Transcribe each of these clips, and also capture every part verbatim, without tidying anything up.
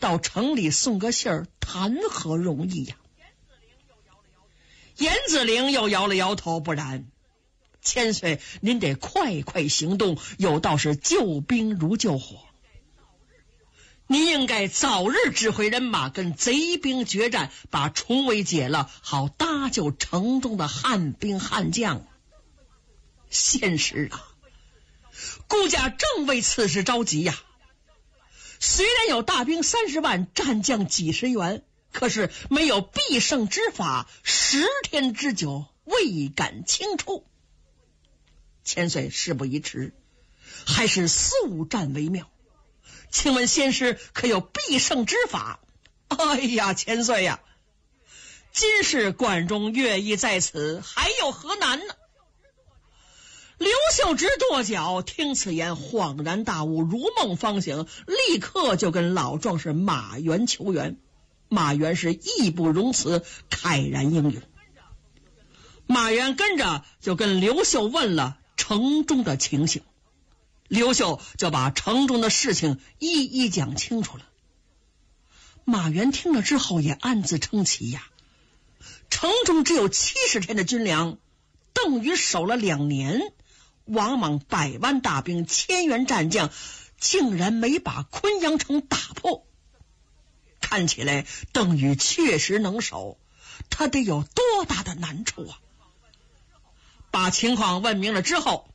到城里送个信儿，谈何容易呀？严子陵又摇了摇头，不然，千岁您得快快行动，有道是救兵如救火。你应该早日指挥人马跟贼兵决战，把重围解了，好搭救城中的汉兵汉将。现实啊，顾家正为此事着急呀。虽然有大兵三十万，战将几十员，可是没有必胜之法，十天之久未敢轻出。千岁事不宜迟，还是速战为妙。请问先师可有必胜之法？哎呀，千岁呀，今日关中乐意在此，还有何难呢？刘秀直跺脚，听此言恍然大悟，如梦方醒，立刻就跟老壮士马援求援。马援是义不容辞，慨然应允。马援跟着就跟刘秀问了城中的情形，刘秀就把城中的事情一一讲清楚了。马援听了之后也暗自称奇呀，城中只有七十天的军粮，邓禹守了两年，王莽百万大兵，千员战将，竟然没把昆阳城打破。看起来邓禹确实能守，他得有多大的难处啊！把情况问明了之后，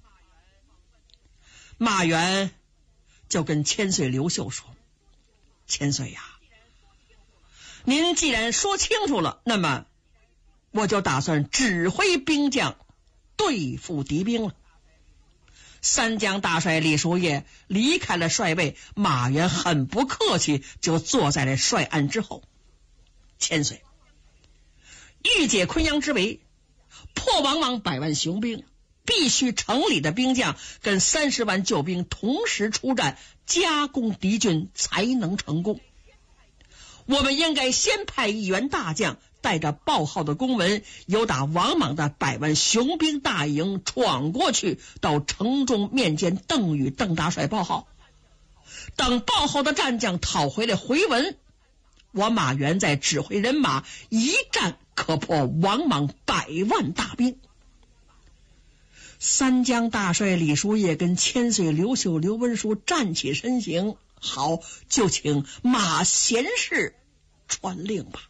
马援就跟千岁刘秀说：千岁呀，您既然说清楚了，那么我就打算指挥兵将对付敌兵了。三江大帅李叔夜离开了帅位，马援很不客气，就坐在了帅案之后。千岁，欲解昆阳之围，破王莽百万雄兵，必须城里的兵将跟三十万救兵同时出战，夹攻敌军，才能成功。我们应该先派一员大将带着报号的公文，由打王莽的百万雄兵大营闯过去，到城中面见邓禹邓大帅报号。等报号的战将讨回来回文，我马援再指挥人马一战可破王莽百万大兵。三江大帅李叔夜跟千岁刘秀刘文书站起身形，好，就请马贤士传令吧。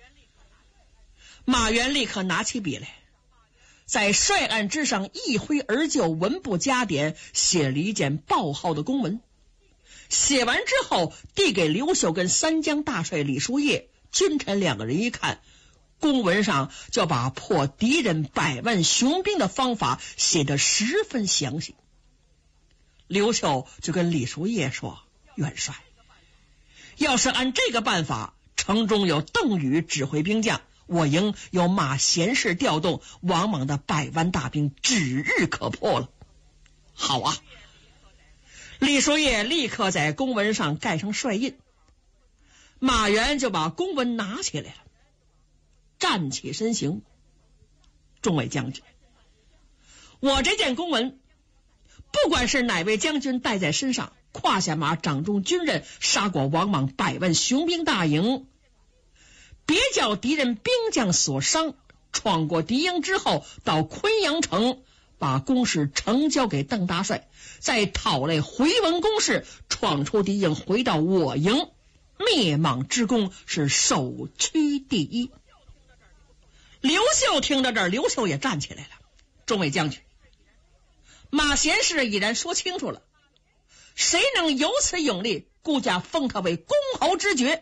马援立刻拿起笔来，在帅案之上一挥而就，文部加点，写了一件报号的公文。写完之后递给刘秀跟三江大帅李叔夜，君臣两个人一看，公文上就把破敌人百万雄兵的方法写得十分详细。刘秀就跟李叔夜说：元帅，要是按这个办法，城中有邓禹指挥兵将，我营有马贤士调动，王莽的百万大兵指日可破了。好啊！李叔夜立刻在公文上盖上帅印，马援就把公文拿起来了，站起身形：众位将军，我这件公文，不管是哪位将军带在身上，胯下马，掌中军刃，杀过王莽百万雄兵大营，别叫敌人兵将所伤，闯过敌营之后，到昆阳城把公事呈交给邓大帅，再讨来回文公事，闯出敌营回到我营，灭莽之功是首屈第一。刘秀听到这儿，刘秀也站起来了：众位将军，马贤士已然说清楚了，谁能有此勇力，顾家封他为公侯之爵。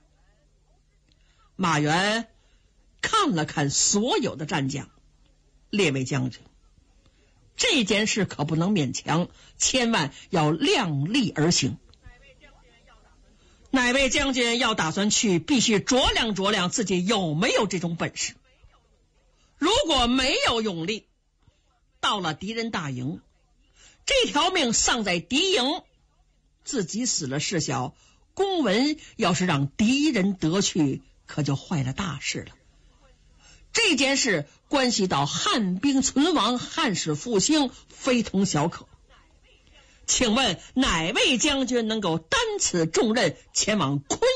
马援看了看所有的战将：列位将军，这件事可不能勉强，千万要量力而行。哪位将军要打算去，必须酌量酌量自己有没有这种本事。如果没有勇力，到了敌人大营，这条命丧在敌营，自己死了事小，公文要是让敌人得去，可就坏了大事了。这件事关系到汉兵存亡，汉室复兴，非同小可。请问哪位将军能够担此重任，前往昆